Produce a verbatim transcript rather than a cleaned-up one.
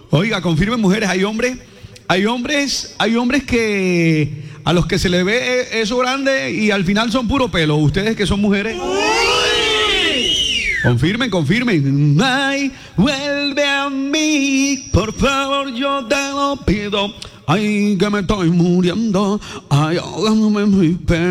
Oiga, confirmen mujeres, hay hombres, hay hombres, hay hombres que a los que se les ve eso grande y al final son puro pelo. Ustedes que son mujeres, confirmen, confirmen. Ay, vuelve a mí, por favor, yo te lo pido. Ay, que me estoy muriendo. Ay, ahógame mi pena.